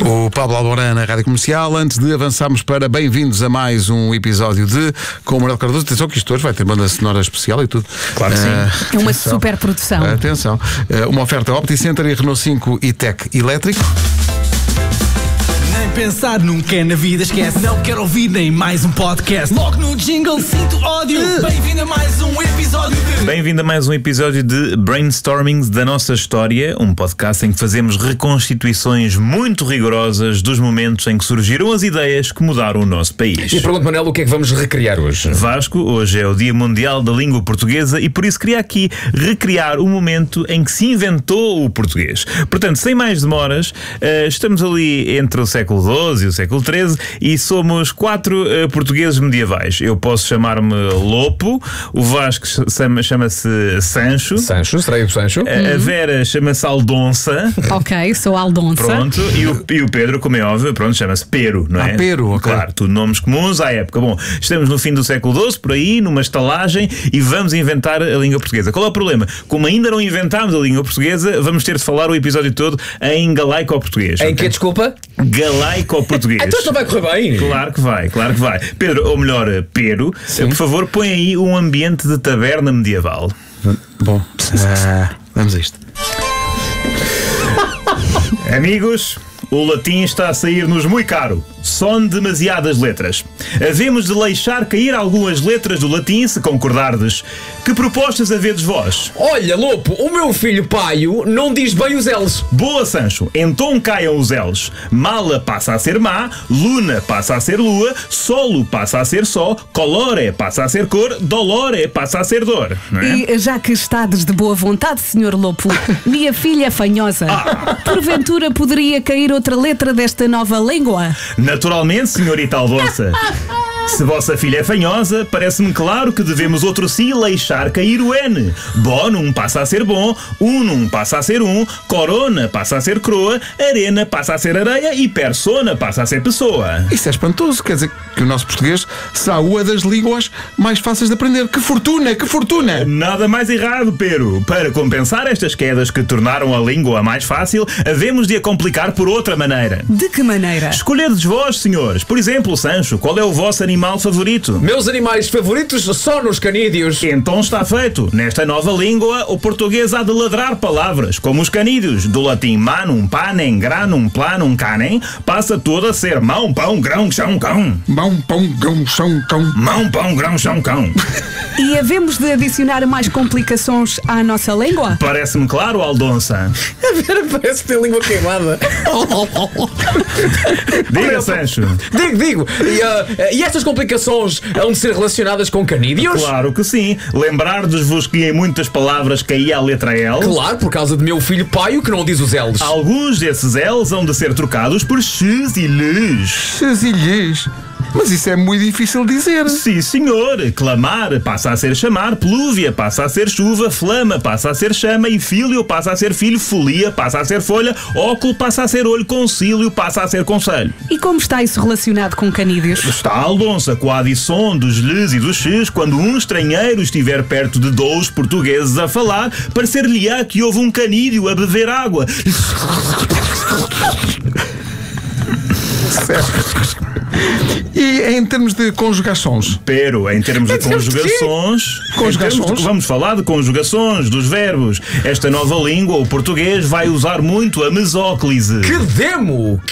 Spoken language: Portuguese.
O Pablo Alborán na Rádio Comercial. Antes de avançarmos para bem-vindos a mais um episódio de Com o Manuel Cardoso. Atenção que isto hoje vai ter banda sonora especial e tudo. Claro que sim. É uma super produção. Atenção. Uma oferta OptiCenter e Renault 5 e-Tech elétrico. Pensar nunca é na vida, esquece. Não quero ouvir nem mais um podcast. Logo no jingle sinto ódio. Bem-vindo a mais um episódio de... Bem-vindo a mais um episódio de Brainstormings da Nossa História, um podcast em que fazemos reconstituições muito rigorosas dos momentos em que surgiram as ideias que mudaram o nosso país. E pergunto, Manel, o que é que vamos recriar hoje? Vasco, hoje é o Dia Mundial da Língua Portuguesa e por isso queria aqui recriar o momento em que se inventou o português. Portanto, sem mais demoras, estamos ali entre o século XII e o século XIII e somos 4 portugueses medievais. Eu posso chamar-me Lopo, o Vasco chama-se Sancho. Sancho, serei o Sancho. A Vera chama-se Aldonça. Ok, sou Aldonça. Pronto, e o Pedro, como é óbvio, pronto, chama-se Pero, não é? Pero, ok. Claro, tudo nomes comuns à época. Bom, estamos no fim do século XII, por aí, numa estalagem, e vamos inventar a língua portuguesa. Qual é o problema? Como ainda não inventámos a língua portuguesa, vamos ter de falar o episódio todo em galaico-português. Em que, desculpa? Galaico-português. Então isto vai correr bem. Claro que vai, claro que vai. Pedro, ou melhor, Pero, por favor, põe aí um ambiente de taberna medieval. Bom, vamos a isto. Amigos, o latim está a sair-nos muito caro. São demasiadas letras. Havemos de deixar cair algumas letras do latim, se concordardes. Que propostas havedes vós? Olha, Lopo, o meu filho Paio não diz bem os L's. Boa, Sancho. Então caiam os L's. Mala passa a ser má, luna passa a ser lua, solo passa a ser só, colore passa a ser cor, dolore passa a ser dor. Não é? E já que estades de boa vontade, Sr. Lopo, minha filha é fanhosa. Porventura poderia cair outra letra desta nova língua? Naturalmente, senhorita Aldonça. Se vossa filha é fanhosa, parece-me claro que devemos outro si deixar cair o N. Bonum passa a ser bom, unum passa a ser corona passa a ser croa, arena passa a ser areia e persona passa a ser pessoa. Isso é espantoso, quer dizer que o nosso português será uma das línguas mais fáceis de aprender. Que fortuna, que fortuna! Nada mais errado, Pero. Para compensar estas quedas que tornaram a língua mais fácil, havemos de a complicar por outra maneira. De que maneira? Escolhedes vós, senhores. Por exemplo, Sancho, qual é o vosso animal favorito? Meus animais favoritos só nos canídeos. Então está feito. Nesta nova língua, o português há de ladrar palavras, como os canídeos. Do latim manum, panem, granum, planum, canem, passa todo a ser mão, pão, grão, chão, cão. Mão, pão, grão, chão, cão. Mão, pão, grão, chão, cão. E havemos de adicionar mais complicações à nossa língua? Parece-me claro, Aldonça. A Vera parece que tem língua queimada. Diga, Sancho. Digo. E estas complicações hão de ser relacionadas com canídeos? Claro que sim. Lembrardes-vos que em muitas palavras caía a letra L? Claro, por causa do meu filho Paio que não diz os L's. Alguns desses L's hão de ser trocados por X e L's. Chazilhês. Mas isso é muito difícil de dizer. Sim, senhor. Clamar passa a ser chamar, plúvia passa a ser chuva, flama passa a ser chama e filho passa a ser filho, folia passa a ser folha, óculo passa a ser olho, concílio passa a ser conselho. E como está isso relacionado com canídeos? Está a Aldonça com a adição dos L's e dos X quando um estrangeiro estiver perto de 2 portugueses a falar, parecer-lhe-á que houve um canídeo a beber água. Certo. E em termos de conjugações? Pero, em termos de conjugações. Vamos falar de conjugações, dos verbos. Esta nova língua, o português, vai usar muito a mesóclise. Que demo!